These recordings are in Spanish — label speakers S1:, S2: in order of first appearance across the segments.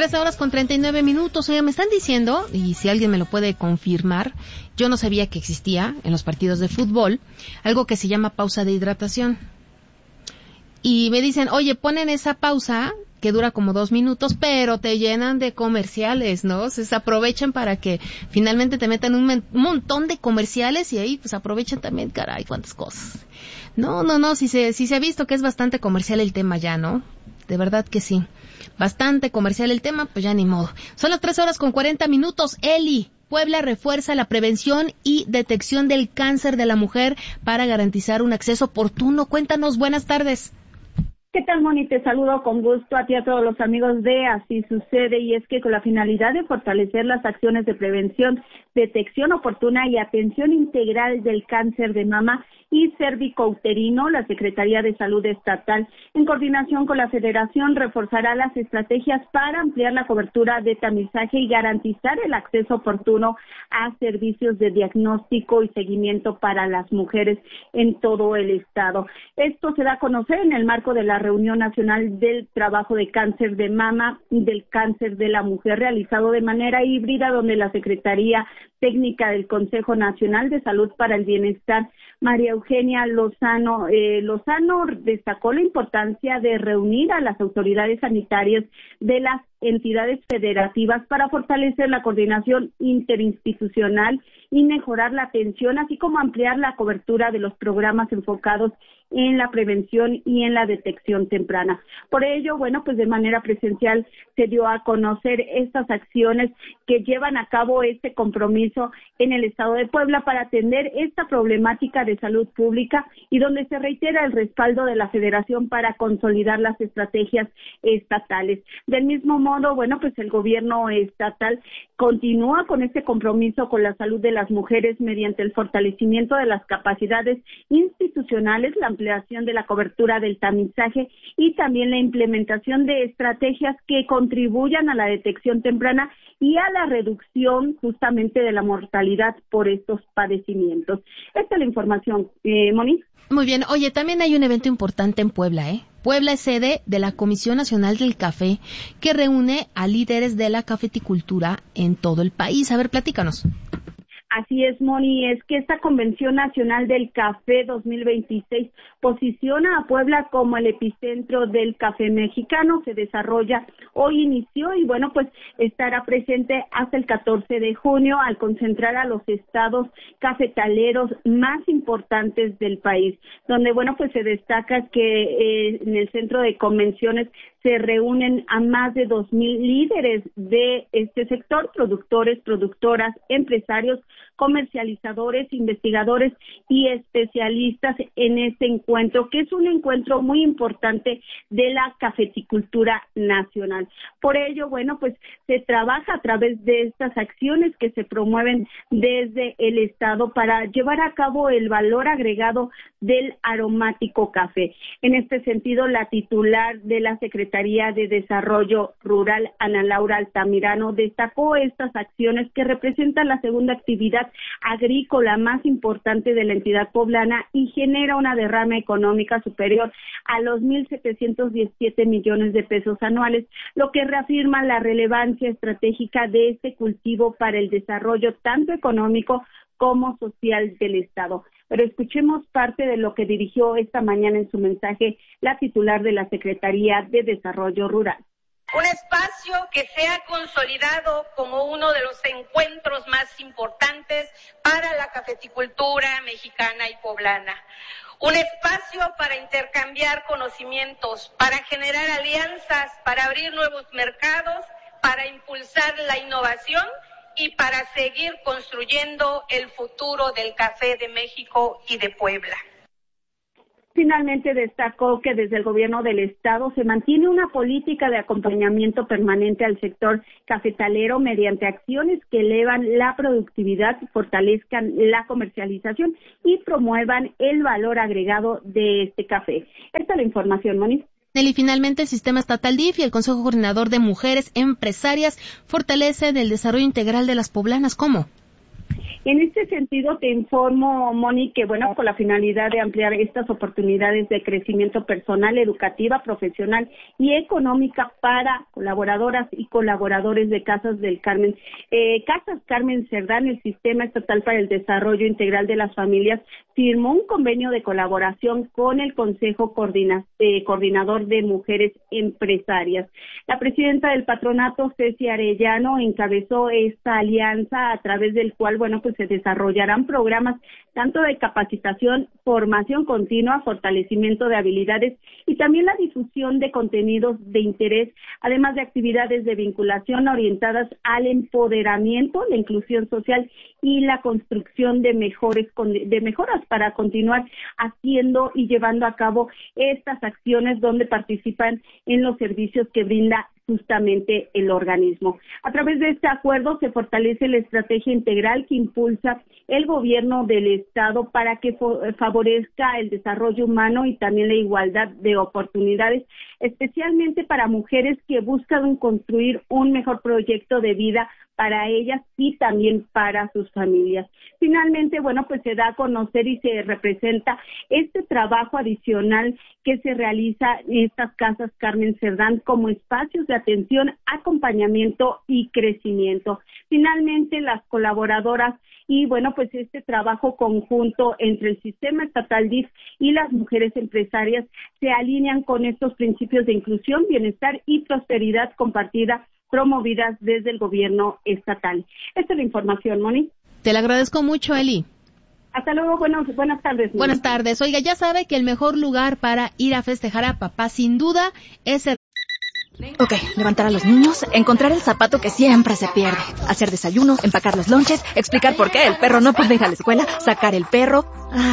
S1: 13:39. Oye, me están diciendo, y si alguien me lo puede confirmar, yo no sabía que existía en los partidos de fútbol algo que se llama pausa de hidratación. Y me dicen, oye, ponen esa pausa que dura como 2 minutos, pero te llenan de comerciales, ¿no? Se aprovechan para que finalmente te metan un montón de comerciales y ahí pues aprovechan también, caray, cuántas cosas. No, si se ha visto que es bastante comercial el tema ya, ¿no? De verdad que sí. Bastante comercial el tema, pues ya ni modo. Son las 13:40. Eli, Puebla refuerza la prevención y detección del cáncer de la mujer para garantizar un acceso oportuno. Cuéntanos, buenas tardes.
S2: ¿Qué tal, Moni? Te saludo con gusto a ti y a todos los amigos de Así Sucede, y es que con la finalidad de fortalecer las acciones de prevención, detección oportuna y atención integral del cáncer de mama y cervicouterino, la Secretaría de Salud Estatal, en coordinación con la Federación, reforzará las estrategias para ampliar la cobertura de tamizaje y garantizar el acceso oportuno a servicios de diagnóstico y seguimiento para las mujeres en todo el estado. Esto se da a conocer en el marco de la Reunión Nacional del Trabajo de Cáncer de Mama y del Cáncer de la Mujer, realizado de manera híbrida, donde la Secretaría Técnica del Consejo Nacional de Salud para el Bienestar, María Eugenia Lozano destacó la importancia de reunir a las autoridades sanitarias de las entidades federativas para fortalecer la coordinación interinstitucional y mejorar la atención, así como ampliar la cobertura de los programas enfocados en la prevención y en la detección temprana. Por ello, pues de manera presencial se dio a conocer estas acciones que llevan a cabo este compromiso en el estado de Puebla para atender esta problemática de salud pública, y donde se reitera el respaldo de la Federación para consolidar las estrategias estatales. Del mismo modo, pues el gobierno estatal continúa con este compromiso con la salud de las mujeres mediante el fortalecimiento de las capacidades institucionales, la ampliación de la cobertura del tamizaje y también la implementación de estrategias que contribuyan a la detección temprana y a la reducción justamente de la mortalidad por estos padecimientos. Esta es la información, Moni.
S1: Muy bien. Oye, también hay un evento importante en Puebla, ¿eh? Puebla es sede de la Comisión Nacional del Café, que reúne a líderes de la cafeticultura en todo el país. A ver, platícanos.
S2: Así es, Moni, es que esta Convención Nacional del Café 2026 posiciona a Puebla como el epicentro del café mexicano. Se desarrolla, hoy inició y pues estará presente hasta el 14 de junio al concentrar a los estados cafetaleros más importantes del país, donde pues se destaca que en el centro de convenciones se reúnen a más de 2,000 líderes de este sector, productores, productoras, empresarios, comercializadores, investigadores y especialistas en este encuentro, que es un encuentro muy importante de la cafeticultura nacional. Por ello, pues se trabaja a través de estas acciones que se promueven desde el Estado para llevar a cabo el valor agregado del aromático café. En este sentido, la titular de la Secretaría de Desarrollo Rural, Ana Laura Altamirano, destacó estas acciones que representan la segunda actividad agrícola más importante de la entidad poblana y genera una derrama económica superior a los 1,717 millones de pesos anuales, lo que reafirma la relevancia estratégica de este cultivo para el desarrollo tanto económico como social del Estado. Pero escuchemos parte de lo que dirigió esta mañana en su mensaje la titular de la Secretaría de Desarrollo Rural.
S3: Un espacio que se ha consolidado como uno de los encuentros más importantes para la cafeticultura mexicana y poblana. Un espacio para intercambiar conocimientos, para generar alianzas, para abrir nuevos mercados, para impulsar la innovación y para seguir construyendo el futuro del café de México y de Puebla.
S2: Finalmente destacó que desde el gobierno del estado se mantiene una política de acompañamiento permanente al sector cafetalero mediante acciones que elevan la productividad, fortalezcan la comercialización y promuevan el valor agregado de este café. Esta es la información, Moni.
S1: Y finalmente el Sistema Estatal DIF y el Consejo Coordinador de Mujeres Empresarias fortalecen el desarrollo integral de las poblanas. ¿Cómo?
S2: En este sentido, te informo, Moni, que bueno, con la finalidad de ampliar estas oportunidades de crecimiento personal, educativa, profesional y económica para colaboradoras y colaboradores de Casas del Carmen. Casas Carmen Cerdán, el Sistema Estatal para el Desarrollo Integral de las Familias, firmó un convenio de colaboración con el Consejo Coordinador de Mujeres Empresarias. La presidenta del patronato, Ceci Arellano, encabezó esta alianza a través del cual, bueno, pues se desarrollarán programas tanto de capacitación, formación continua, fortalecimiento de habilidades y también la difusión de contenidos de interés, además de actividades de vinculación orientadas al empoderamiento, la inclusión social y la construcción de mejoras para continuar haciendo y llevando a cabo estas acciones donde participan en los servicios que brinda justamente el organismo. A través de este acuerdo se fortalece la estrategia integral que impulsa el gobierno del Estado para que favorezca el desarrollo humano y también la igualdad de oportunidades, especialmente para mujeres que buscan construir un mejor proyecto de vida para ellas y también para sus familias. Finalmente, bueno, pues se da a conocer y se representa este trabajo adicional que se realiza en estas Casas Carmen Cerdán como espacios de atención, acompañamiento y crecimiento. Finalmente, las colaboradoras y, bueno, pues este trabajo conjunto entre el Sistema Estatal DIF y las mujeres empresarias se alinean con estos principios de inclusión, bienestar y prosperidad compartida promovidas desde el gobierno estatal. Esta es la información, Moni.
S1: Te la agradezco mucho, Eli.
S2: Hasta luego, buenas tardes. Moni.
S1: Buenas tardes. Oiga, ya sabe que el mejor lugar para ir a festejar a papá, sin duda, es el...
S4: Ok, levantar a los niños, encontrar el zapato que siempre se pierde, hacer desayuno, empacar los lonches, explicar por qué el perro no puede ir a la escuela, sacar el perro,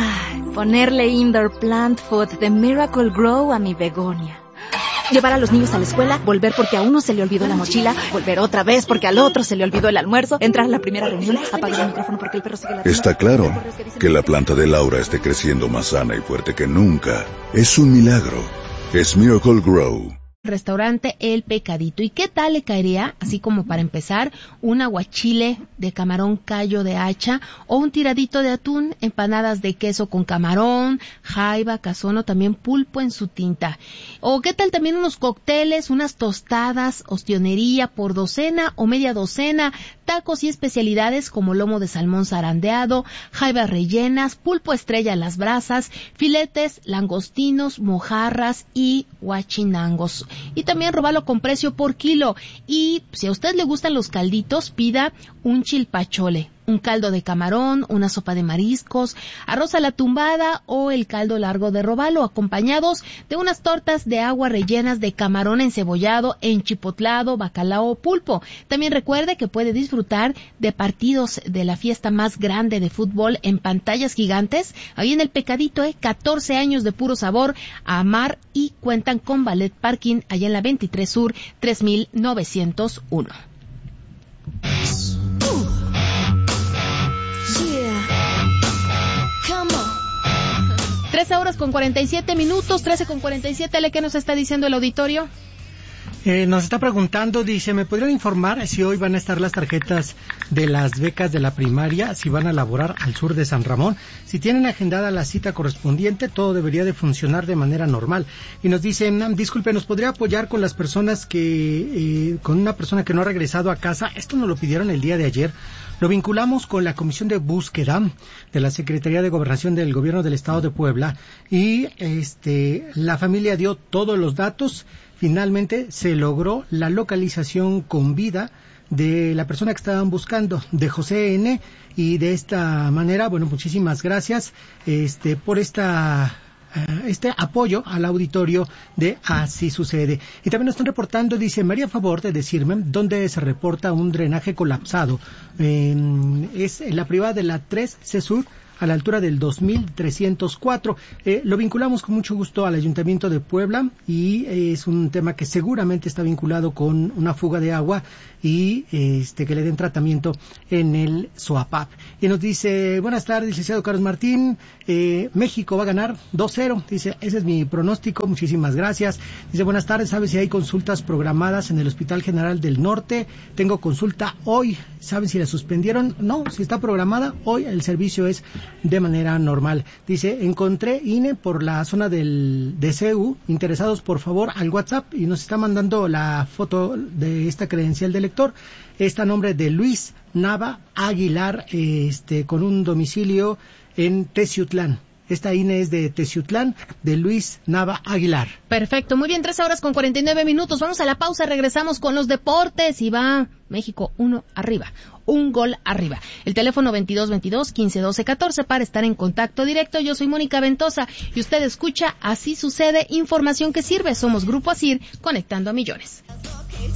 S4: ponerle indoor plant food de Miracle Grow a mi begonia. Llevar a los niños a la escuela, volver porque a uno se le olvidó la mochila, volver otra vez porque al otro se le olvidó el almuerzo, entrar a la primera reunión, apagar el micrófono porque el perro sigue ladrando.
S5: Está claro que la planta de Laura esté creciendo más sana y fuerte que nunca. Es un milagro. Es Miracle Grow.
S1: Restaurante El Pecadito. ¿Y qué tal le caería, así como para empezar, un aguachile de camarón callo de hacha o un tiradito de atún, empanadas de queso con camarón, jaiba, cazón o también pulpo en su tinta? ¿O qué tal también unos cócteles, unas tostadas, ostionería por docena o media docena, tacos y especialidades como lomo de salmón zarandeado, jaibas rellenas, pulpo estrella a las brasas, filetes, langostinos, mojarras y huachinangos? Y también robalo con precio por kilo. Y si a usted le gustan los calditos, pida un chilpachole, un caldo de camarón, una sopa de mariscos, arroz a la tumbada o el caldo largo de robalo, acompañados de unas tortas de agua rellenas de camarón encebollado, enchipotlado, bacalao o pulpo. También recuerde que puede disfrutar de partidos de la fiesta más grande de fútbol en pantallas gigantes, ahí en El Pecadito, 14 años de puro sabor a mar, y cuentan con ballet parking allá en la 23 Sur 3901. 13:47, 13:47, ¿qué nos está diciendo el auditorio?
S6: Nos está preguntando, dice, ¿me podrían informar si hoy van a estar las tarjetas de las becas de la primaria, si van a laborar al sur de San Ramón? Si tienen agendada la cita correspondiente, todo debería de funcionar de manera normal. Y nos dicen, disculpe, ¿nos podría apoyar con las personas con una persona que no ha regresado a casa? Esto nos lo pidieron el día de ayer. Lo vinculamos con la Comisión de Búsqueda de la Secretaría de Gobernación del Gobierno del Estado de Puebla y la familia dio todos los datos. Finalmente se logró la localización con vida de la persona que estaban buscando, de José N. Y de esta manera, bueno, muchísimas gracias por este apoyo al auditorio de Así Sucede. Y también nos están reportando, dice, me haría favor de decirme dónde se reporta un drenaje colapsado. Es en la privada de la 3C Sur, a la altura del 2304. Lo vinculamos con mucho gusto al Ayuntamiento de Puebla y es un tema que seguramente está vinculado con una fuga de agua y que le den tratamiento en el SOAPAP. Y nos dice, buenas tardes, licenciado Carlos Martín, México va a ganar 2-0, dice, ese es mi pronóstico, muchísimas gracias. Dice, buenas tardes, ¿sabe si hay consultas programadas en el Hospital General del Norte? Tengo consulta hoy, ¿saben si la suspendieron? No, si está programada, hoy el servicio es de manera normal. Dice, encontré INE por la zona de CEU, interesados por favor al WhatsApp, y nos está mandando la foto de esta credencial de lector. Está a nombre de Luis Nava Aguilar, con un domicilio en Teciutlán. Esta INE es de Teciutlán, de Luis Nava Aguilar.
S1: Perfecto, muy bien, 13:49. Vamos a la pausa, regresamos con los deportes y va México 1 arriba, un gol arriba. El teléfono 2222-1512-14 para estar en contacto directo. Yo soy Mónica Ventosa y usted escucha Así Sucede, información que sirve. Somos Grupo ASIR, conectando a millones.